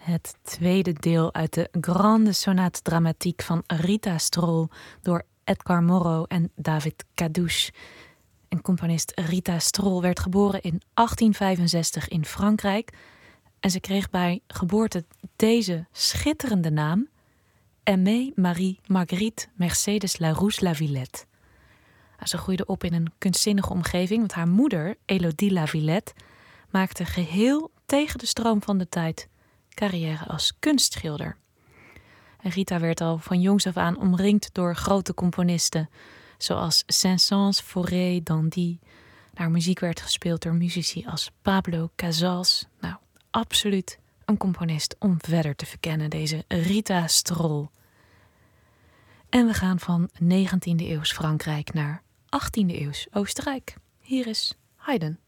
Het tweede deel uit de Grande Sonate Dramatique van Rita Strol door Edgar Moreau en David Cadouche. En componist Rita Strol werd geboren in 1865 in Frankrijk en ze kreeg bij geboorte deze schitterende naam: Aimée Marie Marguerite Mercedes Larouche Lavillette. Ze groeide op in een kunstzinnige omgeving, want haar moeder, Elodie Lavillette, maakte geheel tegen de stroom van de tijd carrière als kunstschilder. En Rita werd al van jongs af aan omringd door grote componisten, zoals Saint-Saëns, Fauré, Dandy. Haar muziek werd gespeeld door muzici als Pablo Casals. Nou, absoluut een componist om verder te verkennen, deze Rita Strol. En we gaan van 19e eeuws Frankrijk naar 18e eeuws Oostenrijk. Hier is Haydn.